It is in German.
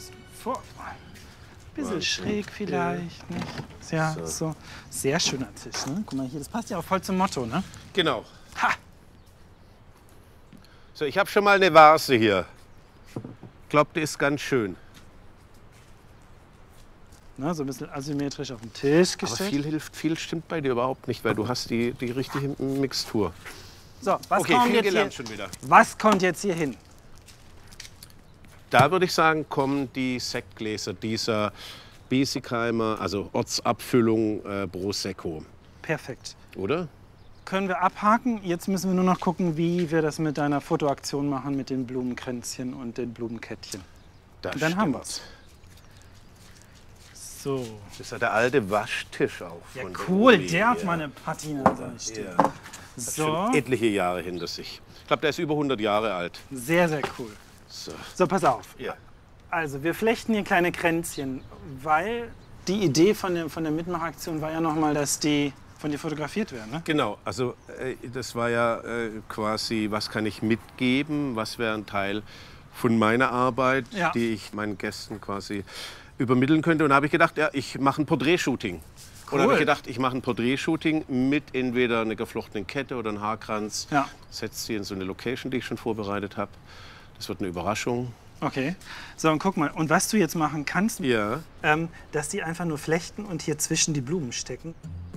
Vor. Bisschen schräg vielleicht, nicht? Ja, so. Sehr schöner Tisch, ne? Guck mal hier, das passt ja auch voll zum Motto, ne? Genau. Ha! So, ich habe schon mal eine Vase hier. Ich glaube, die ist ganz schön. Ne, so ein bisschen asymmetrisch auf den Tisch Aber gestellt. viel hilft, viel stimmt bei dir überhaupt nicht, weil du hast die richtige Mixtur. So, was, Okay, kommt viel jetzt gelernt hier, schon wieder. was kommt jetzt hier hin? Da würde ich sagen, kommen die Sektgläser dieser Biesigheimer, also Ortsabfüllung Prosecco, Perfekt. oder? Können wir abhaken. Jetzt müssen wir nur noch gucken, wie wir das mit deiner Fotoaktion machen mit den Blumenkränzchen und den Blumenkettchen. Das Und dann haben stimmt. wir's. So. Das ist ja der alte Waschtisch auch. Ja, von der cool, Uli, der hat ja. mal eine Patina, sag ich dir. Ja. Das ist So, schon etliche Jahre hinter sich. Ich glaube, der ist über 100 Jahre alt. sehr, sehr cool. So. So, pass auf. Ja. Also, wir flechten hier kleine Kränzchen, weil die Idee von der Mitmachaktion war ja nochmal, dass die von dir fotografiert werden, ne? Genau, also das war ja quasi, was kann ich mitgeben, was wäre ein Teil von meiner Arbeit, Ja. die ich meinen Gästen quasi übermitteln könnte. Und da habe ich gedacht, ja, ich mache ein Porträtshooting. Und da habe ich gedacht, ich mache ein Porträtshooting mit entweder einer geflochtenen Kette oder einem Haarkranz. Ja. Setzt sie in so eine Location, die ich schon vorbereitet habe. Das wird eine Überraschung. Okay. So, und guck mal. Und was du jetzt machen kannst, Ja. dass die einfach nur flechten und hier zwischen die Blumen stecken.